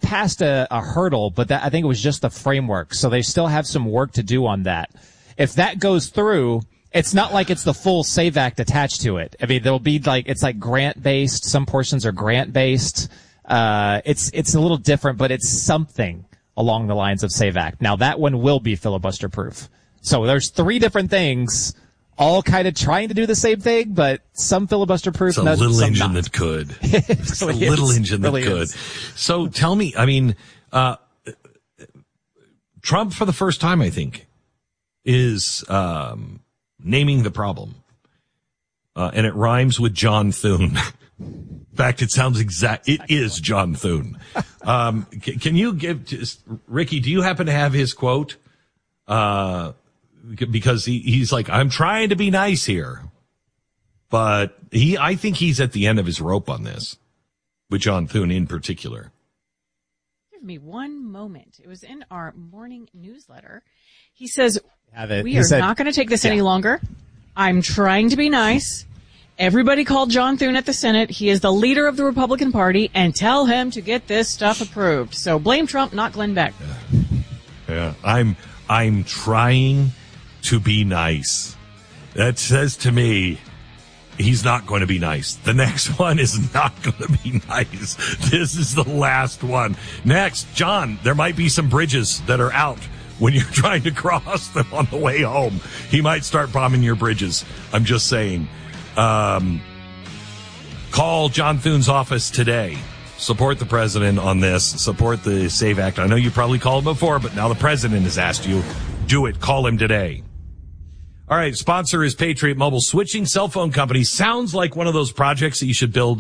passed a hurdle, but I think it was just the framework. So they still have some work to do on that. If that goes through, it's not like it's the full SAVE Act attached to it. I mean, there'll be it's like grant based. Some portions are grant based. It's a little different, but it's something along the lines of SAVE Act. Now that one will be filibuster proof. So there's 3 different things, all kind of trying to do the same thing, but some filibuster proof. It's a little engine that could. It's a little engine that could. So tell me, I mean, Trump for the first time, I think, is naming the problem. And it rhymes with John Thune. In fact, it sounds it is John Thune. Can you Ricky, do you happen to have his quote? Because he's like, I'm trying to be nice here. But I think he's at the end of his rope on this, with John Thune in particular. Give me one moment. It was in our morning newsletter. He says, we are not going to take this any longer. I'm trying to be nice. Everybody called John Thune at the Senate. He is the leader of the Republican Party, and tell him to get this stuff approved. So blame Trump, not Glenn Beck. Yeah. I'm trying to be nice. That says to me, he's not going to be nice. The next one is not going to be nice. This is the last one. Next, John, there might be some bridges that are out when you're trying to cross them on the way home. He might start bombing your bridges. I'm just saying. Call John Thune's office today. Support the president on this. Support the SAVE Act. I know you probably called him before, but now the president has asked you. Do it. Call him today. All right. Sponsor is Patriot Mobile. Switching cell phone companies sounds like one of those projects that you should build,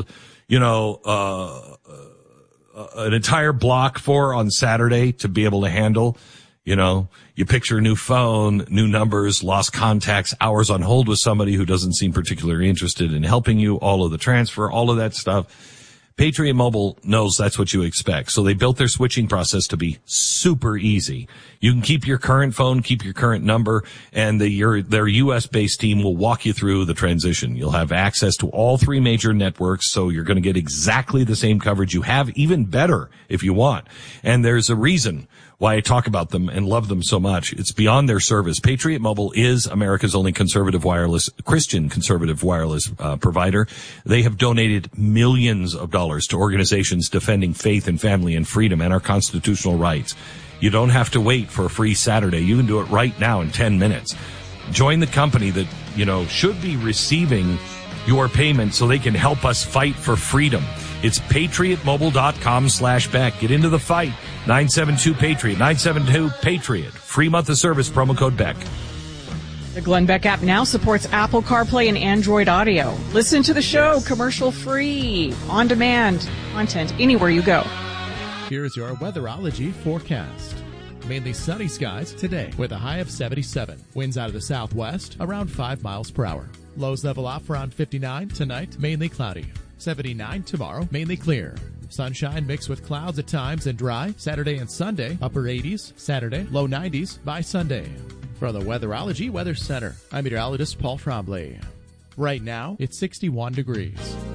an entire block for on Saturday to be able to handle. You picture a new phone, new numbers, lost contacts, hours on hold with somebody who doesn't seem particularly interested in helping you, all of the transfer, all of that stuff. Patriot Mobile knows that's what you expect. So they built their switching process to be super easy. You can keep your current phone, keep your current number, and their U.S.-based team will walk you through the transition. You'll have access to all 3 major networks, so you're going to get exactly the same coverage you have, even better if you want. And there's a reason why I talk about them and love them so much. It's beyond their service. Patriot Mobile is America's only Christian conservative wireless provider. They have donated millions of dollars to organizations defending faith and family and freedom and our constitutional rights. You don't have to wait for a free Saturday. You can do it right now in 10 minutes. Join the company that, should be receiving your payment so they can help us fight for freedom. It's patriotmobile.com/Beck. Get into the fight. 972-PATRIOT. 972-PATRIOT. Free month of service. Promo code Beck. The Glenn Beck app now supports Apple CarPlay and Android Auto. Listen to the show commercial-free, on-demand content anywhere you go. Here's your weatherology forecast. Mainly sunny skies today with a high of 77. Winds out of the southwest around 5 miles per hour. Lows level off around 59 tonight, mainly cloudy. 79 tomorrow, mainly clear. Sunshine mixed with clouds at times and dry. Saturday and Sunday, upper 80s. Saturday, low 90s by Sunday. From the Weatherology Weather Center, I'm meteorologist Paul Trombley. Right now, it's 61 degrees.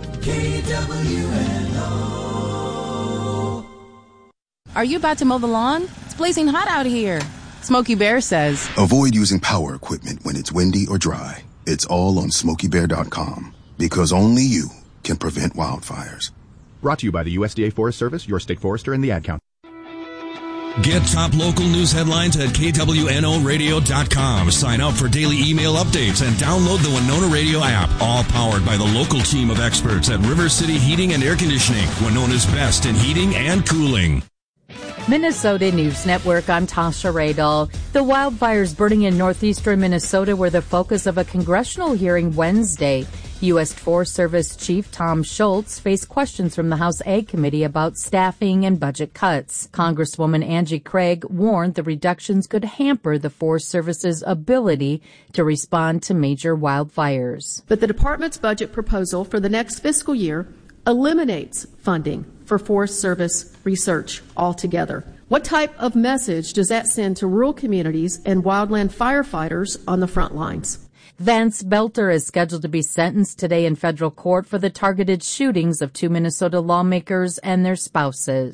KWNO. Are you about to mow the lawn? It's blazing hot out here. Smokey Bear says, avoid using power equipment when it's windy or dry. It's all on SmokeyBear.com. Because only you can prevent wildfires. Brought to you by the USDA Forest Service, your state forester, and the Ad Council. Get top local news headlines at KWNOradio.com. Sign up for daily email updates and download the Winona Radio app. All powered by the local team of experts at River City Heating and Air Conditioning, Winona's best in heating and cooling. Minnesota News Network, I'm Tasha Radel. The wildfires burning in northeastern Minnesota were the focus of a congressional hearing Wednesday. U.S. Forest Service Chief Tom Schultz faced questions from the House Ag Committee about staffing and budget cuts. Congresswoman Angie Craig warned the reductions could hamper the Forest Service's ability to respond to major wildfires. But the department's budget proposal for the next fiscal year eliminates funding for Forest Service research altogether. What type of message does that send to rural communities and wildland firefighters on the front lines? Vance Belter is scheduled to be sentenced today in federal court for the targeted shootings of 2 Minnesota lawmakers and their spouses.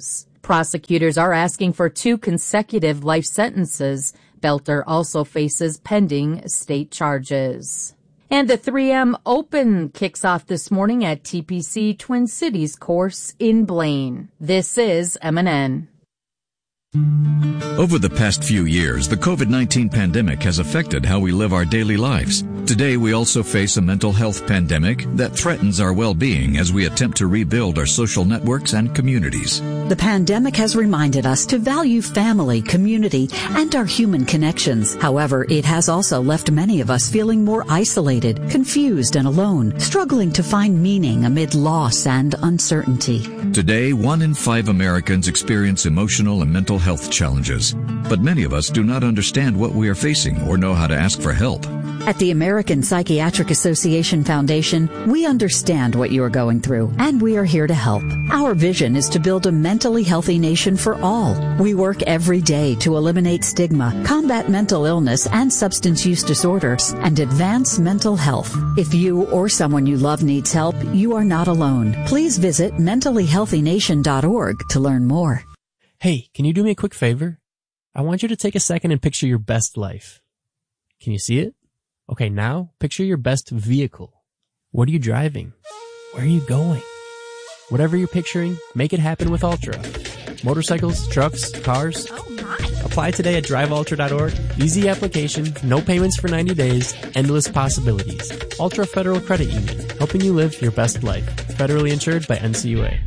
Prosecutors are asking for 2 consecutive life sentences. Belter also faces pending state charges. And the 3M Open kicks off this morning at TPC Twin Cities course in Blaine. This is MNN. Over the past few years, the COVID-19 pandemic has affected how we live our daily lives. Today, we also face a mental health pandemic that threatens our well-being as we attempt to rebuild our social networks and communities. The pandemic has reminded us to value family, community, and our human connections. However, it has also left many of us feeling more isolated, confused, and alone, struggling to find meaning amid loss and uncertainty. Today, 1 in 5 Americans experience emotional and mental health challenges, but many of us do not understand what we are facing or know how to ask for help. At the American Psychiatric Association Foundation, we understand what you are going through, and we are here to help. Our vision is to build a mentally healthy nation for all. We work every day to eliminate stigma, combat mental illness and substance use disorders, and advance mental health. If you or someone you love needs help, you are not alone. Please visit mentallyhealthynation.org to learn more. Hey, can you do me a quick favor? I want you to take a second and picture your best life. Can you see it? Okay, now picture your best vehicle. What are you driving? Where are you going? Whatever you're picturing, make it happen with Ultra. Motorcycles, trucks, cars. Oh my! Apply today at driveultra.org. Easy application, no payments for 90 days, endless possibilities. Ultra Federal Credit Union, helping you live your best life. Federally insured by NCUA.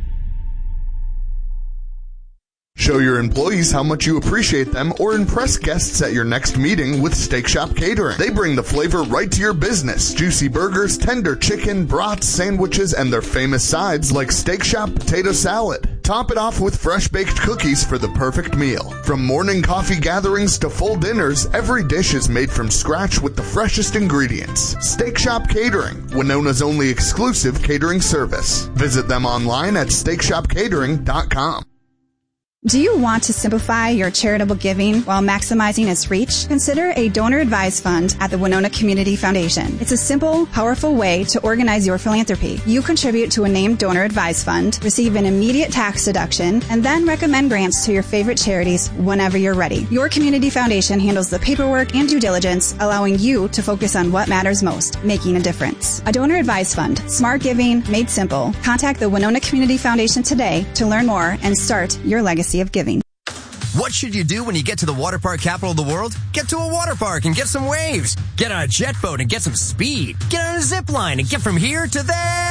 Show your employees how much you appreciate them or impress guests at your next meeting with Steak Shop Catering. They bring the flavor right to your business. Juicy burgers, tender chicken, brats, sandwiches, and their famous sides like Steak Shop potato salad. Top it off with fresh-baked cookies for the perfect meal. From morning coffee gatherings to full dinners, every dish is made from scratch with the freshest ingredients. Steak Shop Catering, Winona's only exclusive catering service. Visit them online at steakshopcatering.com. Do you want to simplify your charitable giving while maximizing its reach? Consider a donor-advised fund at the Winona Community Foundation. It's a simple, powerful way to organize your philanthropy. You contribute to a named donor-advised fund, receive an immediate tax deduction, and then recommend grants to your favorite charities whenever you're ready. Your community foundation handles the paperwork and due diligence, allowing you to focus on what matters most, making a difference. A donor-advised fund, smart giving made simple. Contact the Winona Community Foundation today to learn more and start your legacy of giving. What should you do when you get to the water park capital of the world? Get to a water park and get some waves. Get on a jet boat and get some speed. Get on a zip line and get from here to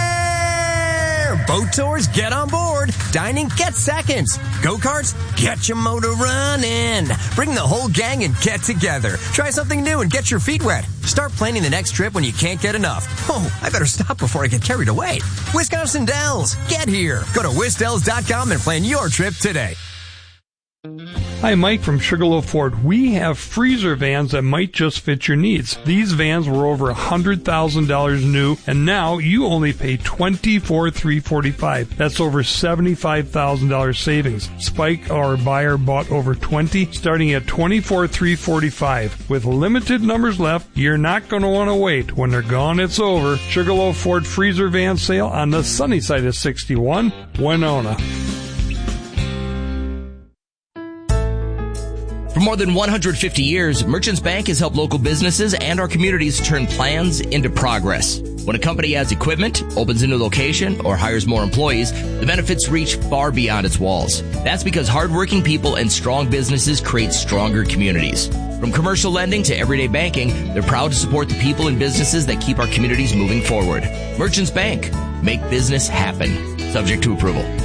there. Boat tours, get on board. Dining, get seconds. Go-karts, get your motor running. Bring the whole gang and get together. Try something new and get your feet wet. Start planning the next trip when you can't get enough. Oh, I better stop before I get carried away. Wisconsin Dells, get here. Go to wisdells.com and plan your trip today. Hi, Mike from Sugarloaf Ford. We have freezer vans that might just fit your needs. These vans were over $100,000 new, and now you only pay $24,345. That's over $75,000 savings. Spike, our buyer, bought over 20, starting at $24,345. With limited numbers left, you're not going to want to wait. When they're gone, it's over. Sugarloaf Ford freezer van sale on the sunny side of 61, Winona. For more than 150 years, Merchants Bank has helped local businesses and our communities turn plans into progress. When a company adds equipment, opens a new location, or hires more employees, the benefits reach far beyond its walls. That's because hardworking people and strong businesses create stronger communities. From commercial lending to everyday banking, they're proud to support the people and businesses that keep our communities moving forward. Merchants Bank. Make business happen. Subject to approval.